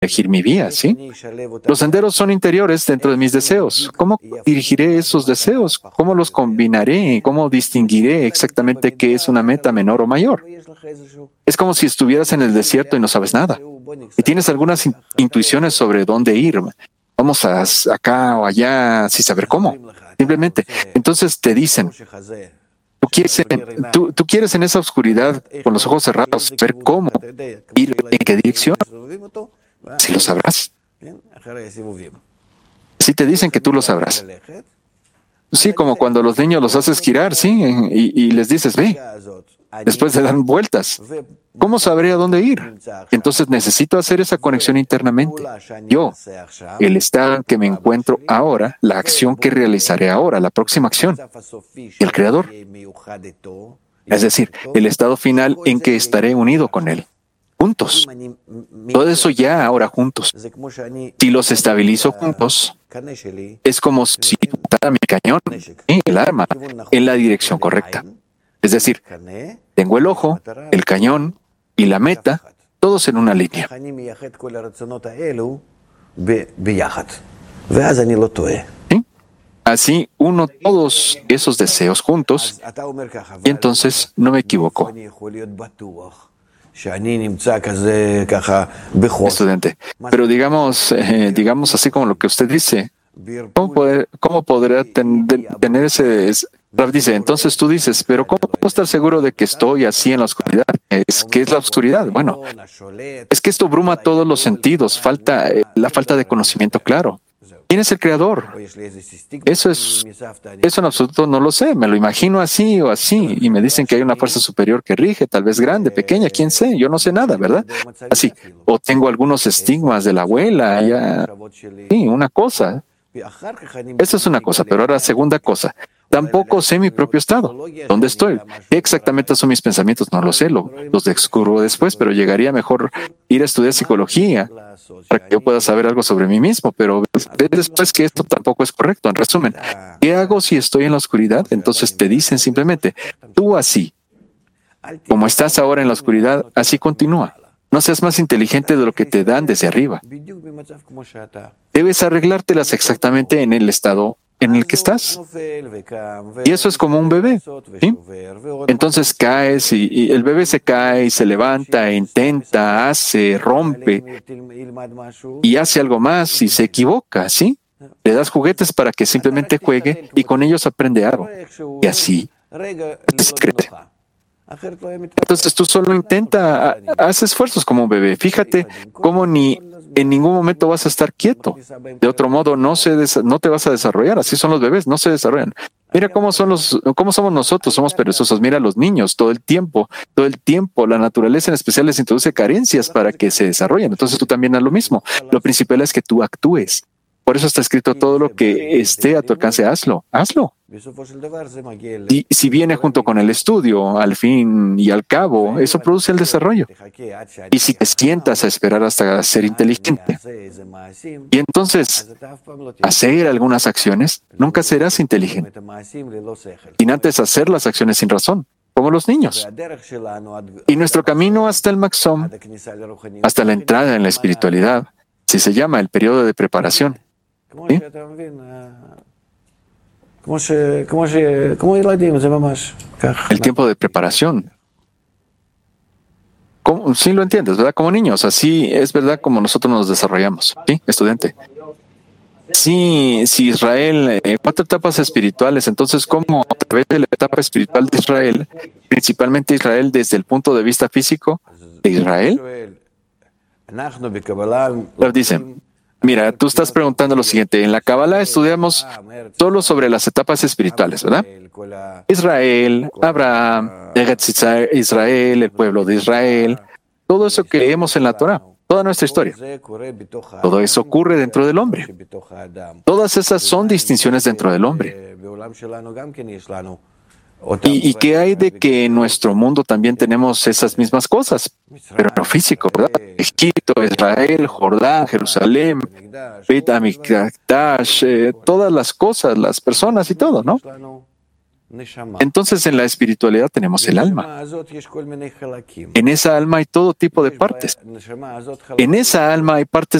elegir mi vía, ¿sí? Los senderos son interiores dentro de mis deseos. ¿Cómo dirigiré esos deseos? ¿Cómo los combinaré? ¿Cómo distinguiré exactamente qué es una meta menor o mayor? Es como si estuvieras en el desierto y no sabes nada. Y tienes algunas intuiciones sobre dónde ir. Vamos acá o allá sin saber cómo. Simplemente. Entonces te dicen, tú quieres en esa oscuridad con los ojos cerrados ver cómo ir, en qué dirección. Si lo sabrás. Si te dicen que tú lo sabrás. Sí, como cuando los niños los haces girar, sí, y les dices, ve, después se dan vueltas. ¿Cómo sabré a dónde ir? Entonces necesito hacer esa conexión internamente. Yo, el estado en que me encuentro ahora, la acción que realizaré ahora, la próxima acción, y el Creador. Es decir, el estado final en que estaré unido con Él. Juntos. Todo eso ya ahora juntos. Si los estabilizo juntos, es como si pusiera mi cañón, el arma, en la dirección correcta. Es decir, tengo el ojo, el cañón y la meta, todos en una línea. ¿Sí? Así uno todos esos deseos juntos y entonces no me equivoco. Estudiante, pero digamos así como lo que usted dice, ¿cómo podrá tener ese... Rav dice, entonces tú dices, pero ¿cómo puedo estar seguro de que estoy así en la oscuridad? ¿Qué es la oscuridad? Bueno, es que esto bruma todos los sentidos, la falta de conocimiento claro. ¿Quién es el Creador? Eso en absoluto no lo sé, me lo imagino así o así, y me dicen que hay una fuerza superior que rige, tal vez grande, pequeña, quién sé, yo no sé nada, ¿verdad? Así, o tengo algunos estigmas de la abuela, sí, una cosa. Eso es una cosa, pero ahora segunda cosa. Tampoco sé mi propio estado. ¿Dónde estoy? ¿Qué exactamente son mis pensamientos? No lo sé, los descubro después, pero llegaría mejor ir a estudiar psicología para que yo pueda saber algo sobre mí mismo, pero después que esto tampoco es correcto. En resumen, ¿qué hago si estoy en la oscuridad? Entonces te dicen simplemente, tú así, como estás ahora en la oscuridad, así continúa. No seas más inteligente de lo que te dan desde arriba. Debes arreglártelas exactamente en el estado en el que estás. Y eso es como un bebé, ¿sí? Entonces caes y el bebé se cae y se levanta, intenta, hace, rompe y hace algo más y se equivoca, ¿sí? Le das juguetes para que simplemente juegue y con ellos aprende algo. Y así crece. Entonces tú solo haz esfuerzos como un bebé. Fíjate cómo en ningún momento vas a estar quieto. De otro modo, no te vas a desarrollar. Así son los bebés, no se desarrollan. Mira cómo somos nosotros, somos perezosos. Mira a los niños todo el tiempo. La naturaleza en especial les introduce carencias para que se desarrollen. Entonces tú también haz lo mismo. Lo principal es que tú actúes. Por eso está escrito todo lo que esté a tu alcance, hazlo. Y si viene junto con el estudio, al fin y al cabo, eso produce el desarrollo. Y si te sientas a esperar hasta ser inteligente, y entonces hacer algunas acciones, nunca serás inteligente. Sin antes hacer las acciones sin razón, como los niños. Y nuestro camino hasta el Maxom, hasta la entrada en la espiritualidad, si se llama el periodo de preparación. ¿Sí? El tiempo de preparación. Sí lo entiendes, ¿verdad? Como niños, así es verdad como nosotros nos desarrollamos. ¿Sí, estudiante? Sí, Israel, 4 etapas espirituales. Entonces, ¿cómo a través de la etapa espiritual de Israel, principalmente Israel desde el punto de vista físico de Israel? Dice, mira, tú estás preguntando lo siguiente. En la Kabbalah estudiamos solo sobre las etapas espirituales, ¿verdad? Israel, Abraham, Eretz Israel, el pueblo de Israel, todo eso que leemos en la Torah, toda nuestra historia. Todo eso ocurre dentro del hombre. Todas esas son distinciones dentro del hombre. ¿Y qué hay de que en nuestro mundo también tenemos esas mismas cosas? Pero en lo físico, ¿verdad? Egipto, Israel, Jordán, Jerusalén, Beit HaMikdash, todas las cosas, las personas y todo, ¿no? Entonces en la espiritualidad tenemos el alma. En esa alma hay todo tipo de partes. En esa alma hay partes